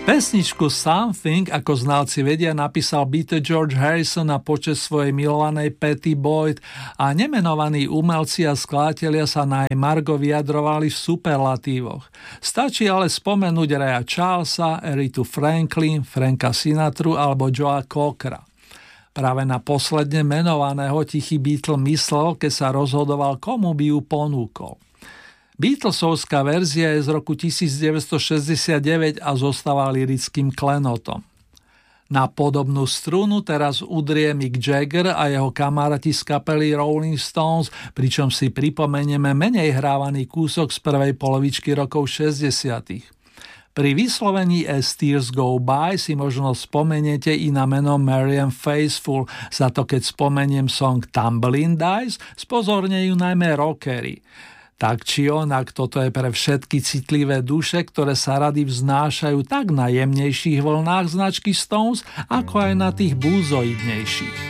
Pesničku Something, ako znalci vedia, napísal Beatle George Harrison na počesť svojej milovanej Pattie Boyd a nemenovaní umelci a skladatelia sa na jej margo vyjadrovali v superlatívoch. Stačí ale spomenúť Raya Charlesa, Arethu Franklin, Franka Sinatru alebo Joea Cockera. Práve na posledne menovaného tichý Beatle myslel, keď sa rozhodoval, komu by ju ponúkol. Beatlesovská verzia je z roku 1969 a zostáva lyrickým klenotom. Na podobnú strunu teraz udrie Mick Jagger a jeho kamaráti z kapely Rolling Stones, pričom si pripomenieme menej hrávaný kúsok z prvej polovičky rokov 60. Pri vyslovení As Tears Go By si možno spomeniete i na meno Marianne Faithfull, za to keď spomeniem song Tumbling Dice, spozornejú najmä rockery. Tak či onak, toto je pre všetky citlivé duše, ktoré sa rady vznášajú tak na jemnejších vlnách značky Stones, ako aj na tých búzoidnejších.